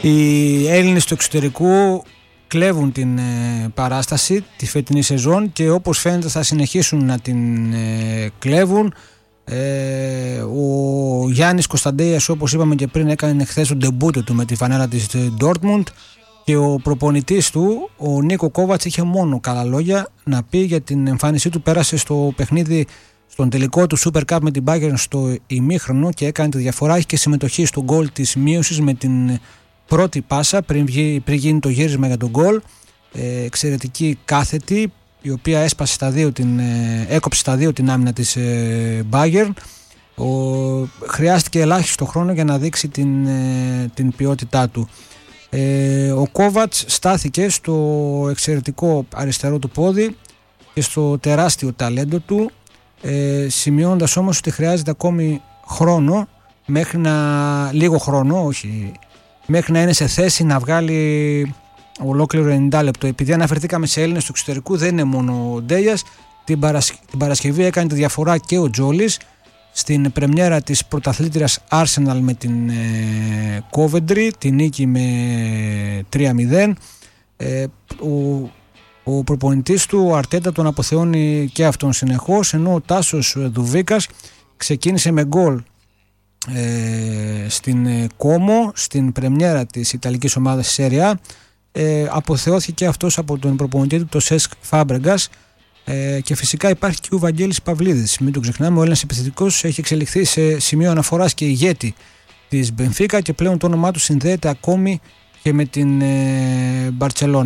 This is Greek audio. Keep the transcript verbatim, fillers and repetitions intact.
Οι Έλληνες του εξωτερικού κλέβουν την ε, παράσταση τη φετινή σεζόν και όπως φαίνεται θα συνεχίσουν να την ε, κλέβουν. Ε, ο Γιάννης Κωνσταντέιας, όπως είπαμε και πριν, έκανε χθες το ντεμπούτο του με τη φανέλα της Dortmund και ο προπονητής του, ο Νίκο Κόβατς, είχε μόνο καλά λόγια να πει για την εμφάνισή του. Πέρασε στο παιχνίδι, στον τελικό του Super Cup με την Bayern στο ημίχρονο και έκανε τη διαφορά. Έχει και συμμετοχή στο γκολ της μείωσης με την πρώτη πάσα πριν, βγει, πριν γίνει το γύρισμα για τον γκολ. Ε, εξαιρετική κάθετη, η οποία έσπασε στα δύο την, ε, έκοψε στα δύο την άμυνα της ε, Bayern. Ο, χρειάστηκε ελάχιστο χρόνο για να δείξει την, ε, την ποιότητά του. Ε, ο Κόβατς στάθηκε στο εξαιρετικό αριστερό του πόδι και στο τεράστιο ταλέντο του, ε, σημειώνοντας όμως ότι χρειάζεται ακόμη χρόνο, μέχρι να, λίγο χρόνο, όχι, μέχρι να είναι σε θέση να βγάλει ολόκληρο ενενήντα λεπτό. Επειδή αναφερθήκαμε σε Έλληνες του εξωτερικού, δεν είναι μόνο ο Ντέιας. Την, Παρασ... την Παρασκευή έκανε τη διαφορά και ο Τζόλης στην πρεμιέρα της πρωταθλήτριας Arsenal με την ε, Coventry, την νίκη με τρία μηδέν. Ε, ο, ο προπονητής του, ο Αρτέτα, τον αποθεώνει και αυτόν συνεχώς, ενώ ο Τάσος Δουβίκας ξεκίνησε με γκολ ε, στην Κόμο, στην πρεμιέρα της Ιταλικής ομάδας Serie A. Ε, αποθεώθηκε και αυτός από τον προπονητή του, το Σέσκ Φάμπρεγκας. Ε, και φυσικά υπάρχει και ο Βαγγέλης Παυλίδης. Μην το ξεχνάμε, ο Έλληνας επιθετικός έχει εξελιχθεί σε σημείο αναφοράς και ηγέτη της Μπενφίκα και πλέον το όνομά του συνδέεται ακόμη και με την ε, Μπαρτσελόνα.